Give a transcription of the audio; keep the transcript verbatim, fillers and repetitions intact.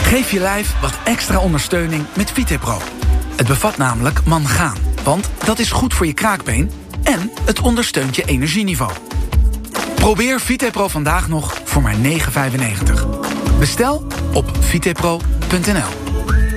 Geef je lijf wat extra ondersteuning met VitePro. Het bevat namelijk mangaan, want dat is goed voor je kraakbeen en het ondersteunt je energieniveau. Probeer VitePro vandaag nog voor maar negen vijfennegentig. Bestel op vitepro punt n l.